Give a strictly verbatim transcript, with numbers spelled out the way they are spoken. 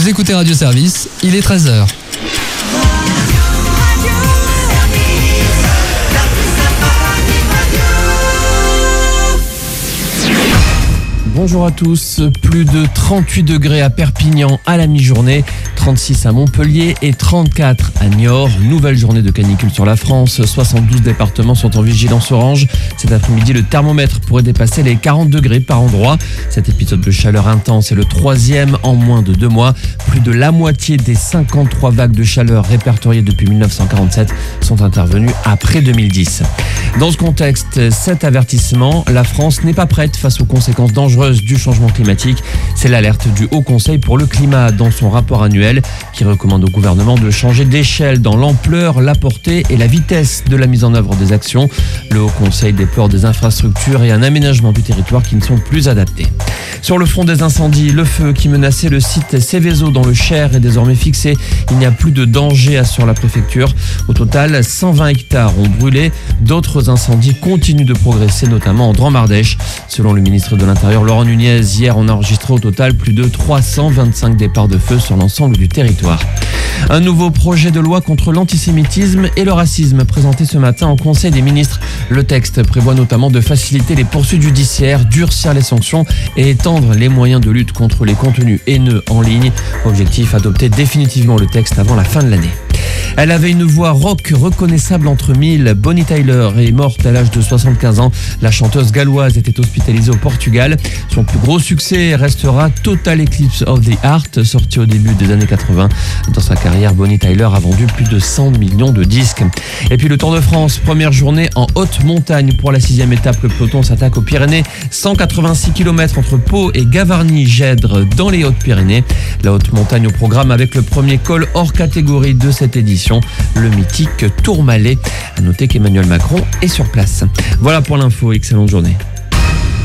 Vous écoutez Radio Service, il est treize heures. Bonjour à tous, plus de trente-huit degrés à Perpignan à la mi-journée, trente-six à Montpellier et trente-quatre à Niort. Nouvelle journée de canicule sur la France, soixante-douze départements sont en vigilance orange. Cet après-midi, le thermomètre pourrait dépasser les quarante degrés par endroit. Cet épisode de chaleur intense est le troisième en moins de deux mois. Plus de la moitié des cinquante-trois vagues de chaleur répertoriées depuis mille neuf cent quarante-sept sont intervenues après deux mille dix. Dans ce contexte, cet avertissement, la France n'est pas prête face aux conséquences dangereuses du changement climatique. C'est l'alerte du Haut Conseil pour le climat dans son rapport annuel qui recommande au gouvernement de changer d'échelle dans l'ampleur, la portée et la vitesse de la mise en œuvre des actions. Le Haut Conseil déplore des infrastructures et un aménagement du territoire qui ne sont plus adaptés. Sur le front des incendies, le feu qui menaçait le site Céveso dans le Cher est désormais fixé. Il n'y a plus de danger, assure la préfecture. Au total, cent vingt hectares ont brûlé. D'autres incendies continuent de progresser, notamment en Drôme-Ardèche. Selon le ministre de l'Intérieur, Laurent Nunez, hier on a enregistré au total plus de trois cent vingt-cinq départs de feu sur l'ensemble du territoire. Un nouveau projet de loi contre l'antisémitisme et le racisme présenté ce matin en Conseil des ministres. Le texte prévoit notamment de faciliter les poursuites judiciaires, durcir les sanctions et étendre les moyens de lutte contre les contenus haineux en ligne. Objectif, adopter définitivement le texte avant la fin de l'année. Elle avait une voix rock reconnaissable entre mille. Bonnie Tyler est morte à l'âge de soixante-quinze ans. La chanteuse galloise était hospitalisée au Portugal. Son plus gros succès restera Total Eclipse of the Heart, sorti au début des années quatre-vingts. Dans sa carrière, Bonnie Tyler a vendu plus de cent millions de disques. Et puis le Tour de France, première journée en haute montagne. Pour la sixième étape, le peloton s'attaque aux Pyrénées. cent quatre-vingt-six kilomètres entre Pau et Gavarnie-Gèdre dans les Hautes-Pyrénées. La haute montagne au programme avec le premier col hors catégorie de cette édition, le mythique Tourmalet. À noter qu'Emmanuel Macron est sur place. Voilà pour l'info, excellente journée.